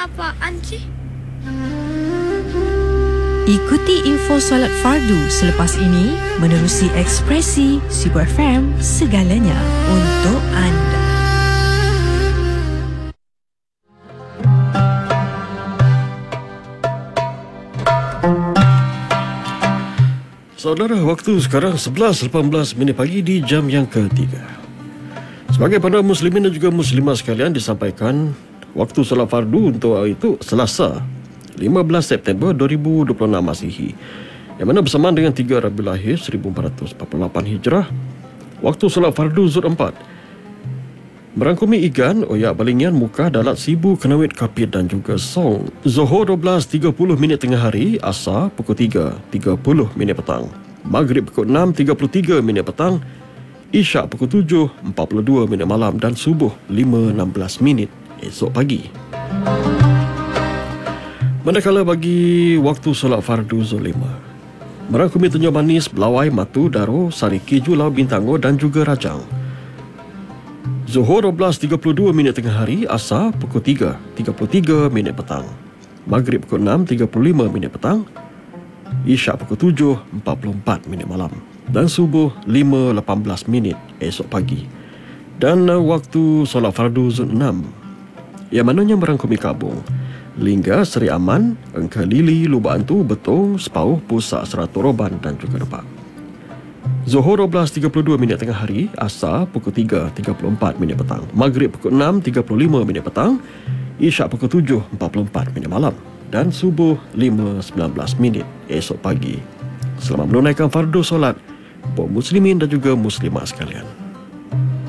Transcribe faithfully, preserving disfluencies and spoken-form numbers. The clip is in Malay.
apaan sih? Ikuti info solat fardu selepas ini menerusi Ekspresi Super F M, segalanya untuk anda. Saudara, waktu sekarang sebelas lapan belas minit pagi di jam yang ketiga. Sebagai para muslimin dan juga muslimah sekalian, disampaikan waktu solat fardu untuk hari itu Selasa lima belas September dua ribu dua puluh enam Masihi, yang mana bersamaan dengan tiga Rabiul Akhir seribu empat ratus empat puluh lapan Hijrah. Waktu solat fardu Zuhr empat merangkumi igan, oyak balingian, muka, dalat, sibu, kenawit, kapit dan juga song. Zuhur dua belas tiga puluh minit tengah hari, Asar pukul tiga tiga puluh minit petang, Maghrib pukul enam tiga puluh tiga minit petang, Isyak pukul tujuh empat puluh dua minit malam dan Subuh lima enam belas minit esok pagi. Manakala bagi waktu solat fardu Zuhr lima merangkumi Tunjung Manis, Belawai, Matu, Daro, Sariki, Julau, Bintango dan juga Rajang. Zuhur dua belas tiga puluh dua minit tengah hari, Asar pukul tiga tiga puluh tiga minit petang, Maghrib pukul enam tiga puluh lima minit petang, Isyak pukul tujuh empat puluh empat minit malam dan Subuh lima lapan belas minit esok pagi. Dan uh, waktu solat fardu Zuhr enam, yang mananya merangkumi Kabung, Lingga, Seri Aman, Engka Lili, Lubak Antu, Betong, Sepauh, Pusak, Seratus Roban dan juga Depak. Zuhur dua belas tiga puluh dua minit tengah hari, Asar pukul tiga tiga puluh empat minit petang, Maghrib pukul enam tiga puluh lima minit petang, Isyak pukul tujuh empat puluh empat minit malam dan Subuh lima sembilan belas minit esok pagi. Selamat menunaikan fardu solat buat muslimin dan juga muslimah sekalian.